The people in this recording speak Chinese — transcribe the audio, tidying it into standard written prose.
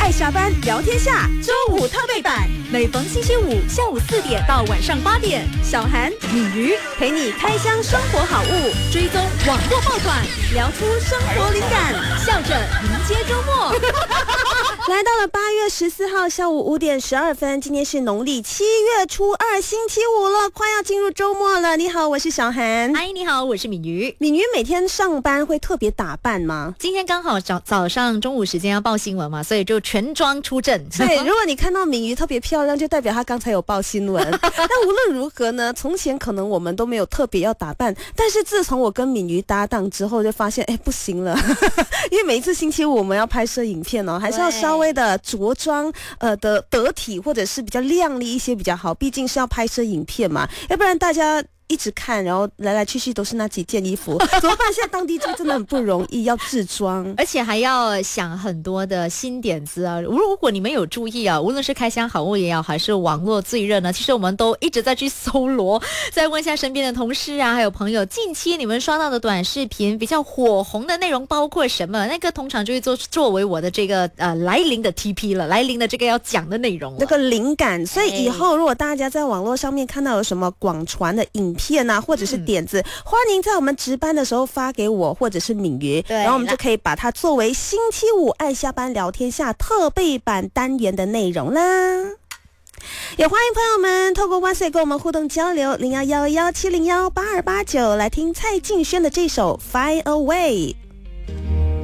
爱下班聊天下周五特备版，每逢星期五下午4点到晚上8点，小韩、敏瑜陪你开箱生活好物，追踪网络爆款，聊出生活灵感，笑着迎接周末。来到了8月14号下午5点12分，今天是农历7月初2，星期五了，快要进入周末了。你好，我是小韩。 嗨，你好，我是敏瑜。 敏瑜每天上班会特别打扮吗？ 今天刚好早上中午时间要报新闻嘛，所以就全妆出阵。 对，如果你看到敏瑜特别漂亮，就代表她刚才有报新闻。但无论如何呢，从前可能我们都没有特别要打扮，但是自从我跟敏瑜搭档之后，就发现不行了，因为每一次星期五我们要拍摄影片哦，还是要稍微的着装的得体，或者是比较亮丽一些比较好，毕竟是要拍摄影片嘛，要不然大家一直看，然后来来去去都是那几件衣服，怎么办？现在当 DJ 真的很不容易，要自装， 而且还要想很多的新点子啊。如果你们有注意啊，无论是开箱好物也好，还是网络最热呢，其实我们都一直在去搜罗，再问一下身边的同事啊，还有朋友，近期你们刷到的短视频比较火红的内容包括什么？那个通常就会作为我的这个来临的 TP 了，来临的这个要讲的内容了， 那个灵感。所以以后如果大家在网络上面看到有什么广传的影片啊，或者是点子，欢迎在我们值班的时候发给我或者是敏瑜，然后我们就可以把它作为星期五爱下班聊天下特备版单元的内容啦。也欢迎朋友们透过 WhatsApp 跟我们互动交流，0111701829来听蔡敬轩的这首 Fly Away。